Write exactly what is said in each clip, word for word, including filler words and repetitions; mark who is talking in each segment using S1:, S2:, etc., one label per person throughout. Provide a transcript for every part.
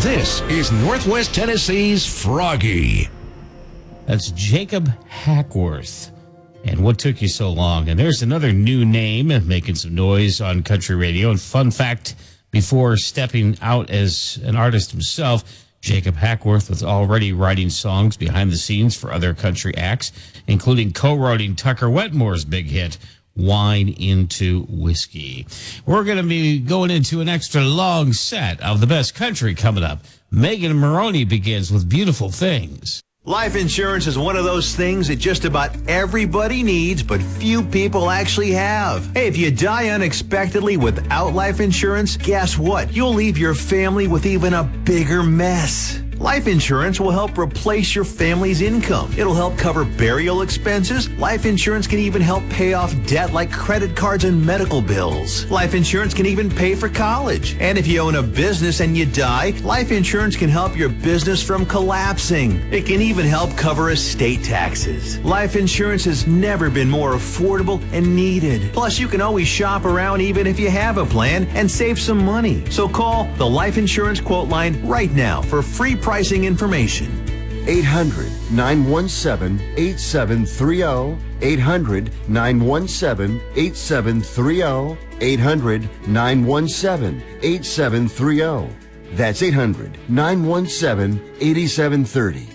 S1: This is Northwest Tennessee's Froggy.
S2: That's Jacob Hackworth. And What Took You So Long? And there's another new name making some noise on country radio. And fun fact, before stepping out as an artist himself, Jacob Hackworth was already writing songs behind the scenes for other country acts, including co-writing Tucker Wetmore's big hit, Wine into Whiskey. We're going to be going into an extra long set of the best country coming up. Megan Maroney begins with Beautiful Things.
S3: Life insurance is one of those things that just about everybody needs, but few people actually have. Hey, if you die unexpectedly without life insurance, guess what? You'll leave your family with even a bigger mess. Life insurance will help replace your family's income. It'll help cover burial expenses. Life insurance can even help pay off debt like credit cards and medical bills. Life insurance can even pay for college. And if you own a business and you die, life insurance can help your business from collapsing. It can even help cover estate taxes. Life insurance has never been more affordable and needed. Plus, you can always shop around even if you have a plan and save some money. So call the Life Insurance Quote Line right now for free pricing information.
S4: eight hundred, nine one seven, eight seven three zero. eight hundred, nine one seven, eight seven three zero. eight hundred, nine one seven, eight seven three zero. That's eight hundred, nine one seven, eight seven three zero.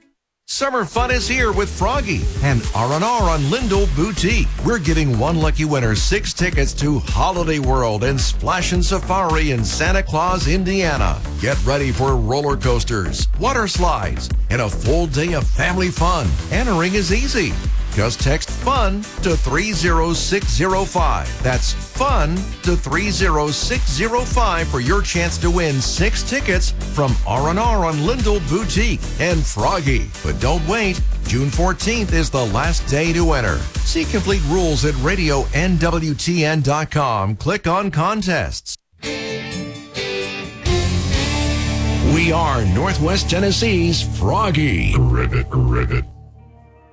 S1: Summer fun is here with Froggy and R and R on Lindell Boutique. We're giving one lucky winner six tickets to Holiday World and Splashin' Safari in Santa Claus, Indiana. Get ready for roller coasters, water slides, and a full day of family fun. Entering is easy. Just text FUN to three zero six zero five. That's FUN to three zero six zero five for your chance to win six tickets from R and R on Lindell Boutique and Froggy. But don't wait. June fourteenth is the last day to enter. See complete rules at radio N W T N dot com. Click on contests. We are Northwest Tennessee's Froggy.
S5: Ribbit, ribbit.